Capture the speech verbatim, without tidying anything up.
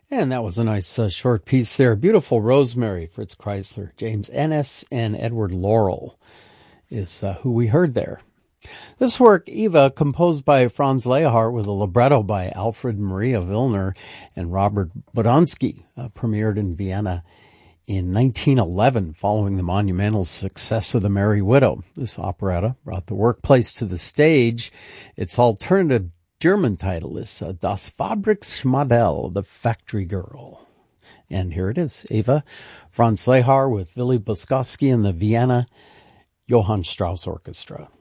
And that was a nice uh, short piece there. Beautiful Rosemary, Fritz Kreisler. James Ennis and Edward Laurel is uh, who we heard there. This work, Eva, composed by Franz Lehart with a libretto by Alfred Maria Willner and Robert Bodonsky, uh, premiered in Vienna in nineteen eleven following the monumental success of The Merry Widow. This operetta brought the workplace to the stage. Its alternative German title is uh, Das Fabriksmädel, The Factory Girl. And here it is, Eva, Franz Lehart with Willy Boskovsky and the Vienna Johann Strauss Orchestra.